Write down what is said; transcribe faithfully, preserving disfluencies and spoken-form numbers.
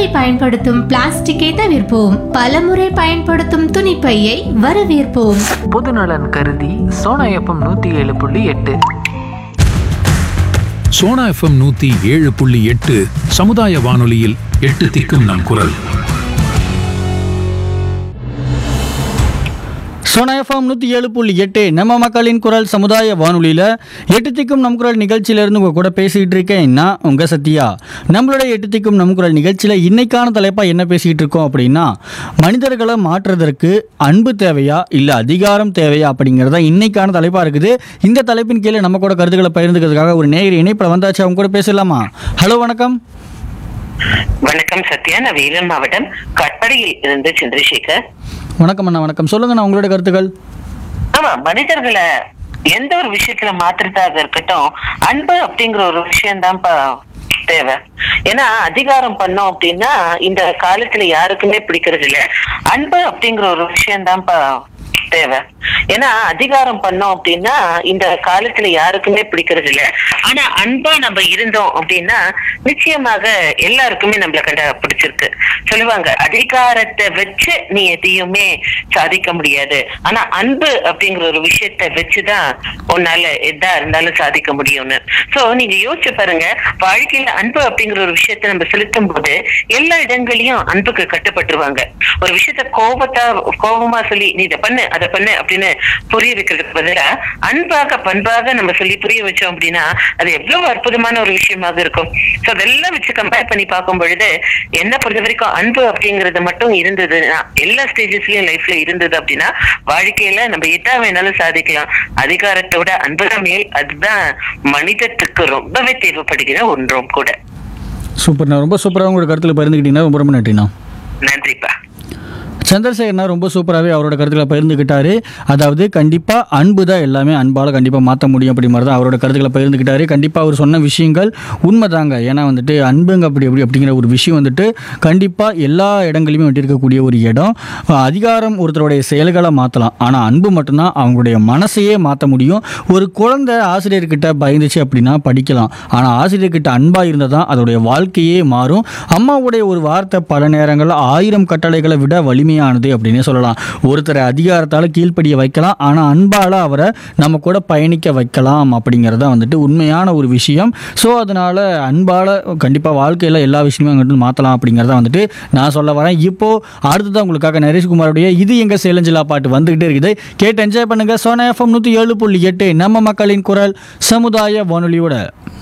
முறை பயன்படுத்தும் பிளாஸ்டிக்கை தவிர்ப்போம். பலமுறை பயன்படுத்தும் துணிப்பையை வரவேற்போம். பொதுநலன் கருதி சோனா எஃப்எம் நூத்தி ஏழு புள்ளி எட்டு சோனா எஃப்எம் நூத்தி ஏழு புள்ளி எட்டு சமுதாய வானொலியில் எட்டு திக்கும் நம் குரல். சோனா எஃப்எம் நூற்றி ஏழு புள்ளி எட்டு நம்ம மக்களின் குரல் சமுதாய வானொலியில் எட்டு திக்கும் நம் குரல் நிகழ்ச்சியிலேருந்து உங்கள் கூட பேசிக்கிட்டு இருக்கேன் நான் உங்கள் சத்யா. நம்மளுடைய எட்டு திக்கும் நம் குரல் நிகழ்ச்சியில் இன்னைக்கான தலைப்பாக என்ன பேசிக்கிட்டு இருக்கோம் அப்படின்னா, மனிதர்களை மாற்றுறதற்கு அன்பு தேவையா இல்லை அதிகாரம் தேவையா அப்படிங்கிறதா இன்னைக்கான தலைப்பாக இருக்குது. இந்த தலைப்பின் கீழே நம்ம கூட கருத்துக்களை பகிர்ந்துக்கிறதுக்காக ஒரு நேயர் இணைப்பில் வந்தாச்சு. அவங்க கூட பேசலாமா? ஹலோ, வணக்கம். வணக்கம் சத்யா, நான் வேலூர் மாவட்டம் கட்படியில் இருந்து சந்திரசேகர். வணக்கம் அண்ணா. வணக்கம், சொல்லுங்க நான் உங்களோட கருத்துக்கள். ஆமா, மனிதர்களை எந்த ஒரு விஷயத்துல மாத்துறதாக இருக்கட்டும், அன்பு அப்படிங்கிற ஒரு விஷயம் தான்ப்பா தேவை. ஏன்னா அதிகாரம் பண்ணோம் அப்படின்னா இந்த காலத்துல யாருக்குமே பிடிக்கிறது இல்ல. அன்பு அப்படிங்கிற ஒரு விஷயம் தான்ப்பா தேவை. ஏன்னா அதிகாரம் பண்ணோம் அப்படின்னா இந்த காலத்துல யாருக்குமே பிடிக்கிறது இல்ல. ஆனா அன்பா நம்ம இருந்தோம் அப்படின்னா நிச்சயமாக எல்லாருக்குமே நம்மள கண்ட பிடிச்சிருக்கு. சொல்லுவாங்க, அதிகாரத்தை வச்சு நீ எதையுமே சாதிக்க முடியாது, ஆனா அன்பு அப்படிங்கிற ஒரு விஷயத்த வச்சுதான் உன்னால எதா இருந்தாலும் சாதிக்க முடியும்னு. சோ நீங்க யோசிச்சு பாருங்க, வாழ்க்கையில அன்பு அப்படிங்கிற ஒரு விஷயத்த நம்ம செலுத்தும் போது எல்லா இடங்களையும் அன்புக்கு கட்டுப்பட்டுருவாங்க. ஒரு விஷயத்த கோபத்தா கோபமா சொல்லி நீ இதை பண்ணு அதை பண்ணு அப்படின்னு புரிய வைக்கிறதுக்கு பதிலா அன்பாக பண்பாக நம்ம சொல்லி புரிய வச்சோம் அப்படின்னா அது எவ்வளவு அற்புதமான ஒரு விஷயமாக இருக்கும். சோ அதெல்லாம் வச்சு கம்பேர் பண்ணி பார்க்கும் பொழுது என்ன பொறுத்த வரைக்கும் அன்பு அப்படிங்கறது மட்டும் இருந்ததுன்னா, எல்லா ஸ்டேஜஸ்லயும் லைஃப்ல இருந்தது அப்படின்னா வாழ்க்கையில நம்ம எதா வேணாலும் சாதிக்கலாம். அதிகாரத்தோட அன்புதான் மேல். அதுதான் மனிதத்துக்கு ரொம்பவே தேவைப்படுகிற ஒன்றும் கூட. சூப்பர்ண்ணா, ரொம்ப சூப்பராக உங்களோட கருத்துல பகிர்ந்துக்கிட்டீங்கன்னா ரொம்ப ரொம்ப நன்றிண்ணா. நன்றிப்பா. சந்திரசேகர்னா ரொம்ப சூப்பராகவே அவரோட கருத்துக்களை பகிர்ந்துக்கிட்டாரு. அதாவது கண்டிப்பாக அன்பு தான் எல்லாமே, அன்பால் கண்டிப்பாக மாற்ற முடியும் அப்படி மாதிரி தான் அவரோட கருத்துக்களை பகிர்ந்துக்கிட்டாரு. கண்டிப்பாக அவர் சொன்ன விஷயங்கள் உண்மை தாங்க. ஏன்னா வந்துட்டு அன்புங்க அப்படி அப்படி அப்படிங்கிற ஒரு விஷயம் வந்துட்டு கண்டிப்பாக எல்லா இடங்களையுமே வெட்டியிருக்கக்கூடிய ஒரு இடம். அதிகாரம் ஒருத்தருடைய செயல்களை மாற்றலாம், ஆனால் அன்பு மட்டும்தான் அவங்களுடைய மனசையே மாற்ற முடியும். ஒரு குழந்தை ஆசிரியர்கிட்ட பயந்துச்சு அப்படின்னா படிக்கலாம், ஆனால் ஆசிரியர்கிட்ட அன்பாக இருந்தால் தான் அதோடைய வாழ்க்கையே மாறும். அம்மாவுடைய ஒரு வார்த்தை பல நேரங்களில் ஆயிரம் கட்டளைகளை விட வலிமை ஆனது அப்படின்னே சொல்லலாம். ஒருத்தரை அதிகாரத்தால் கீழ்ப்படிய வைக்கலாம், ஆனால் அன்பால் அவரை நம்ம கூட பயணிக்க வைக்கலாம் அப்படிங்கிறத வந்துட்டு உண்மையான ஒரு விஷயம். ஸோ அதனால் அன்பால் கண்டிப்பாக வாழ்க்கையில் எல்லா விஷயமும் அங்கிட்டு மாற்றலாம் அப்படிங்கிறத வந்துட்டு நான் சொல்ல வரேன். இப்போது அடுத்ததான் உங்களுக்காக நரேஷ்குமாரோடைய இது எங்கள் சேலஞ்சிலா பாட்டு வந்துக்கிட்டே இருக்குது. கேட்டு என்ஜாய் பண்ணுங்கள். சோனா எஃப்எம் நூற்றி ஏழு புள்ளி எட்டு நம்ம மக்களின் குரல் சமுதாய வானொலியோட.